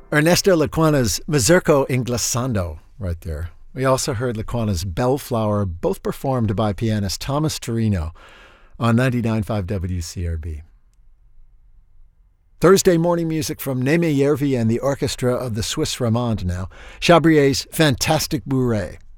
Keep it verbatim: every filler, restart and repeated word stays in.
Ernesto Lecuana's Mazurko Inglesando right there. We also heard Lecuana's Bellflower, both performed by pianist Thomas Torino on ninety-nine point five W C R B. Thursday morning music from Neme Järvi and the orchestra of the Swiss Romande now. Chabrier's Fantastic Bourrée.